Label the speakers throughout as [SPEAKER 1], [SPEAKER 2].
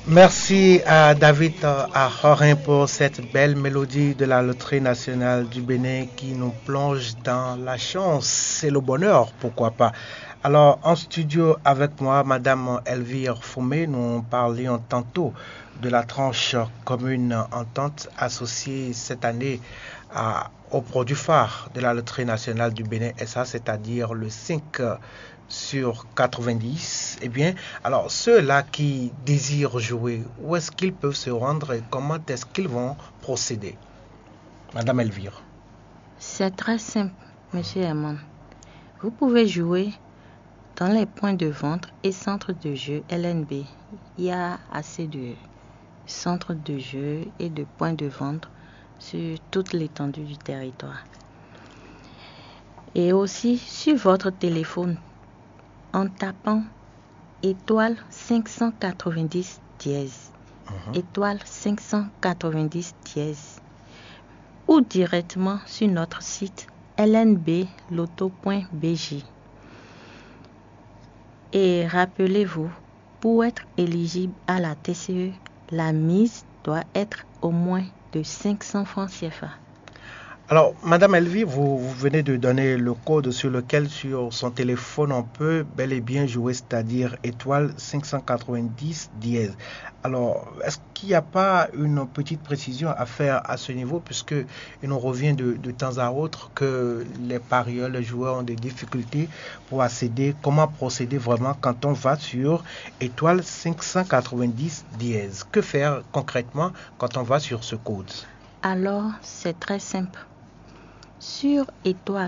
[SPEAKER 1] Merci à David Ahorin pour cette belle mélodie de la Loterie nationale du Bénin qui nous plonge dans la chance et le bonheur, pourquoi pas. Alors, en studio avec moi, Madame Elvire Foumé, nous parlions tantôt de la tranche commune entente associée cette année au produit phare de la Loterie nationale du Bénin, et ça, c'est-à-dire le 5 sur 90. Eh bien, alors ceux-là qui désirent jouer, où est-ce qu'ils peuvent se rendre et comment est-ce qu'ils vont procéder? Madame Elvire.
[SPEAKER 2] C'est très simple, monsieur Herman. Vous pouvez jouer dans les points de vente et centres de jeu LNB. Il y a assez de centres de jeu et de points de vente sur toute l'étendue du territoire. Et aussi sur votre téléphone, en tapant étoile 590 dièse, étoile 590 dièse, ou directement sur notre site lnbloto.bj. Et rappelez-vous, pour être éligible à la TCE, la mise doit être au moins de 500 francs CFA.
[SPEAKER 1] Alors, Madame Elvie, vous venez de donner le code sur lequel, sur son téléphone, on peut bel et bien jouer, c'est-à-dire étoile 590 dièse. Alors, est-ce qu'il n'y a pas une petite précision à faire à ce niveau, puisque il nous revient de temps à autre que les parieurs, les joueurs ont des difficultés pour accéder. Comment procéder vraiment quand on va sur étoile 590 dièse? Que faire concrètement quand on va sur ce code?
[SPEAKER 2] Alors, c'est très simple. Sur étoile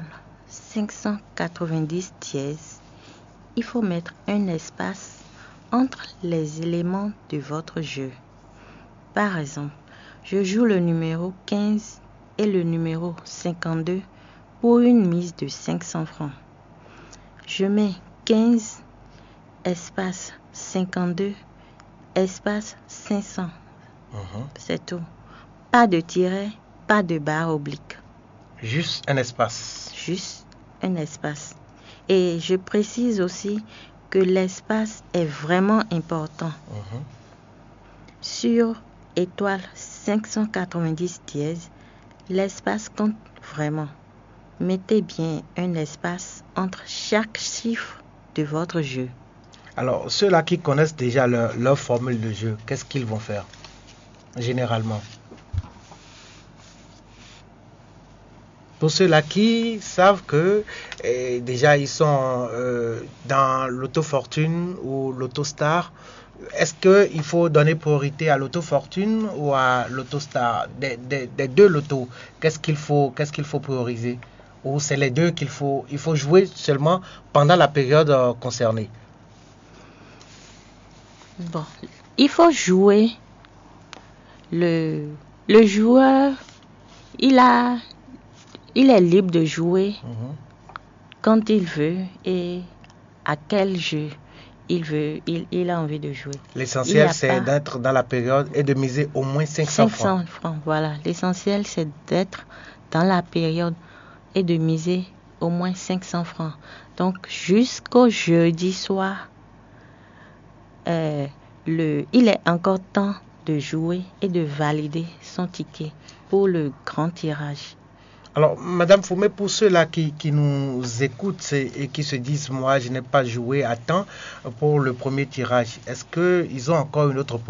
[SPEAKER 2] 590 dièse, il faut mettre un espace entre les éléments de votre jeu. Par exemple, je joue le numéro 15 et le numéro 52 pour une mise de 500 francs. Je mets 15 espace 52 espace 500. C'est tout. Pas de tiret, pas de barre oblique.
[SPEAKER 1] Juste un espace.
[SPEAKER 2] Juste un espace. Et je précise aussi que l'espace est vraiment important. Sur étoile 590 dièse, l'espace compte vraiment. Mettez bien un espace entre chaque chiffre de votre jeu.
[SPEAKER 1] Alors, ceux-là qui connaissent déjà leur formule de jeu, qu'est-ce qu'ils vont faire généralement? Pour ceux-là qui savent que déjà ils sont dans l'auto-fortune ou l'auto-star, est-ce qu'il faut donner priorité à l'auto-fortune ou à l'auto-star? Des deux lotos, qu'est-ce qu'il faut prioriser? Ou c'est les deux il faut jouer seulement pendant la période concernée?
[SPEAKER 2] Bon, il faut jouer. Le joueur, il est libre de jouer quand il veut et à quel jeu il a envie de jouer.
[SPEAKER 1] L'essentiel, c'est d'être dans la période et de miser au moins 500 francs.
[SPEAKER 2] Voilà. L'essentiel, c'est d'être dans la période et de miser au moins 500 francs. Donc, jusqu'au jeudi soir, il est encore temps de jouer et de valider son ticket pour le grand tirage.
[SPEAKER 1] Alors, Madame Foumé, pour ceux-là qui nous écoutent et qui se disent, moi, je n'ai pas joué à temps pour le premier tirage, est-ce qu'ils ont encore une autre possibilité?